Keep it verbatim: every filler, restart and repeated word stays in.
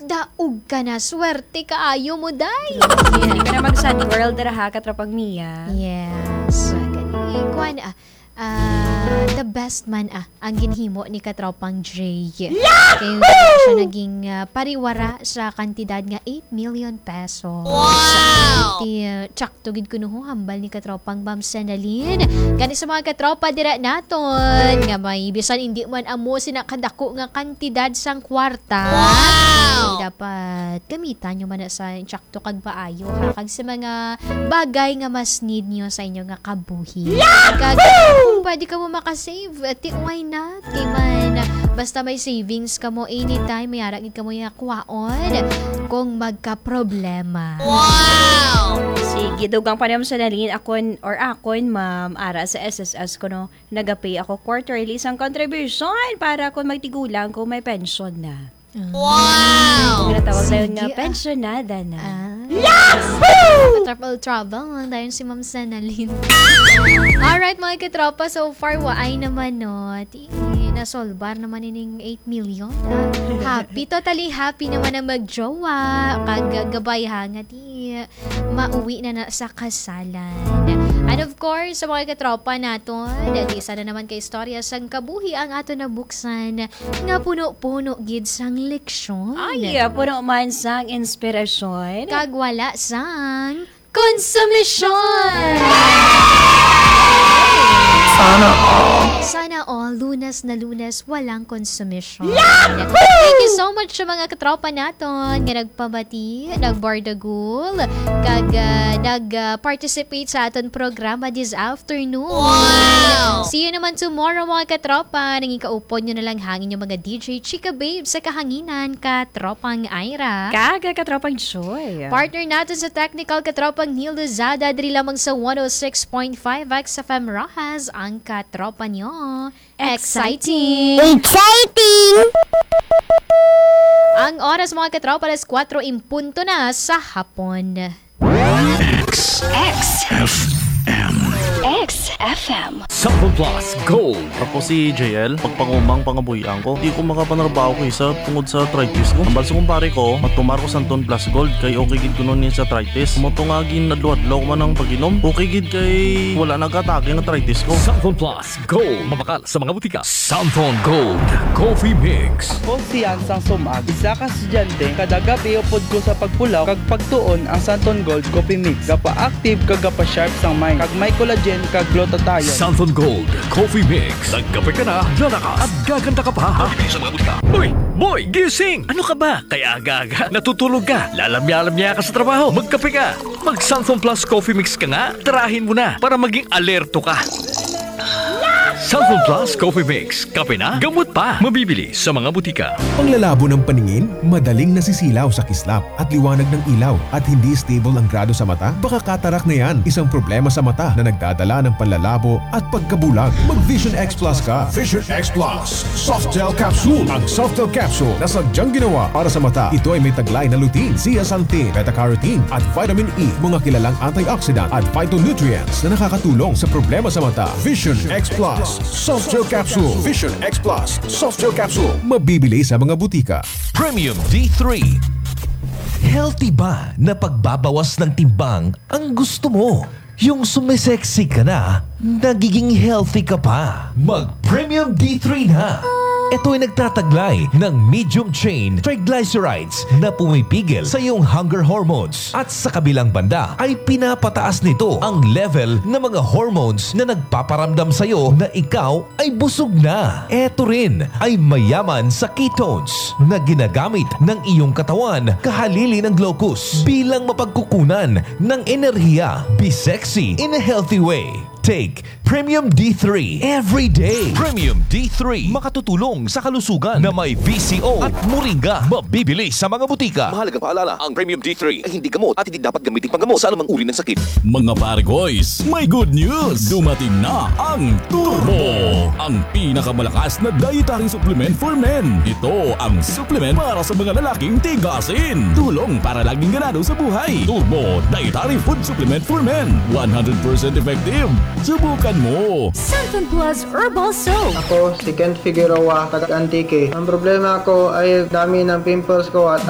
daog ka na, swerte ka, ayo mo, day. Hindi ka na mag-sad world na ha, katropang Mia. Yes. Kani, kuan, ah, ah, the best man, ah, ang ginhimo ni katropang Jay. Yeah! Kaya siya naging ah, pariwara sa kantidad nga eight million pesos. Wow! Iti, uh, tsak tugid ko nung hambal ni katropang Ma'am Sanalin. Kani sa mga katropa dira naton, nga may bisan hindi man amo sinakadako nga kantidad sang kwarta. Wow! Ay, dapat gamitan nyo man na sa tsakto kag paayo ha, kag sa mga bagay nga mas need nyo sa inyo nga kabuhi. Kag kung pwede ka mo makasave, ati why not? Kay man, basta may savings ka mo anytime, may aragid ka mo yung kwaon kung magka-problema. Wow! Sige, dugang pa naman sa nalin, akon, or akon, ma'am, ara sa S S S ko, no, nagapay ako quarterly isang contribution para kung magtigulang kung may pension na. Wow! Kung natawag na yun nga, pensionada na. Ah. Yahoo! Trouble, trouble. Dahil si Ma'am Sanalin. Alright, mga katropa. So far, waay naman, no. Ti, nasolbar naman ining eight million. Ah. Happy, totally happy naman na magjowa. Kagagabay ha nga, ti, mauwi na na sa kasalan. And of course, sa mga katropa naton, dati sana naman kay istorya sang kabuhi ang ato na buksan nga puno-puno gid sang leksyon. Ay, puno man sang inspirasyon. Kag wala sang konsumisyon. Sana all. Sana all, lunas na lunas, walang konsumisyon. Thank you so much sa mga katropa naton nga nagpabati, nagbardagul, kag uh, nag-participate sa aton programa this afternoon. Wow! See you naman tomorrow, mga katropa. Nang ikaupon nyo na lang hangin yung mga D J Chika Babe sa kahanginan, katropang Ira. Kaga katropang Joy. Partner natin sa technical, katropang Neil Lozada, diri lamang sa one oh six point five X F M Rojas, ang katropa nyo. Exciting! Exciting! Ang oras, mga katropa, alas kwatro impunto na sa hapon. X X F M X F M Sample Plus Gold. Ako si J L, pagpangumang pangabuyan ko, di ko makapanarbaho ko isa tungod sa arthritis ko. Ang balsa kong pare ko, matumar ko Santon Plus Gold, kay okay gid ko nun sa arthritis. Motungagin nadluadlaw ko man ang pag-inom, okay gid kay wala nag-atake ng arthritis ko. Sample Plus Gold. Mabakal sa mga butika. Sample Gold Coffee Mix. Ako si Ansang Sumag, isa ka estudyante, kada gabi upod ko sa pagpulaw, kag pagtuon ang Santon Gold Coffee Mix. Gapa-active kag gapa-sharp sang mind, kag may collagen kag glutathione. Santon Gold Coffee Mix. Nagkape ka na, lalakas at gaganda ka pa. Mabili sa mga butika. Uy, boy, gising! Ano ka ba? Kaya aga-aga, natutulog ka, lalamya-lamya ka sa trabaho, magkape ka. Mag Santon Plus Coffee Mix ka nga, tarahin mo na para maging alerto ka. Santon Plus Coffee Mix. Kape na, gamot pa. Mabibili sa mga butika. Panglalabo ng paningin, madaling nasisilaw sa kislap at liwanag ng ilaw at hindi stable ang grado sa mata? Baka katarak na yan, isang problema sa mata na nagdadala ng panlalabo at pagkabulag. Mag Vision X Plus ka. Vision X Plus Softel Capsule. Ang Softel Capsule na sadyang ginawa para sa mata. Ito ay may taglay na lutein, zeaxanthin, beta-carotene at vitamin E, mga kilalang antioxidant at phytonutrients na nakakatulong sa problema sa mata. Vision X Plus Softel Capsule. Vision X Plus Softel Capsule. Mabibili sa mga butika. Premium D three. Healthy ba na pagbabawas ng timbang ang gusto mo? Yung sumisexy ka na, nagiging healthy ka pa. Mag Premium D three na. Ito ay nagtataglay ng medium chain triglycerides na pumipigil sa iyong hunger hormones. At sa kabilang banda ay pinapataas nito ang level ng mga hormones na nagpaparamdam sa iyo na ikaw ay busog na. Ito rin ay mayaman sa ketones na ginagamit ng iyong katawan kahalili ng glucose bilang mapagkukunan ng enerhiya. Be sexy in a healthy way. Take Premium D three every day. Premium D three makatutulong sa kalusugan na may V C O at moringa. Mabibili sa mga butika. Mahalagang paalala, ang Premium D three ay hindi gamot at hindi dapat gamitin panggamot sa anumang uri ng sakit. Mga pare boys, may good news! Dumating na ang Turbo! Ang pinakamalakas na dietary supplement for men. Ito ang supplement para sa mga lalaking tigasin. Tulong para laging ganado sa buhay. Turbo Dietary Food Supplement for Men. one hundred percent effective. Subukan mo! Santon Plus Herbal Soap. Ako si Kent Figueroa, taga Antique. Ang problema ko ay dami ng pimples ko at